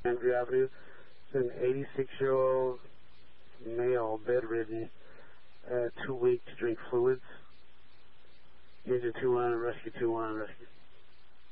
Andrew Avenue. It's an 86-year-old male, bedridden, too weak to drink fluids. Engine 2 1, rescue 2 1, rescue.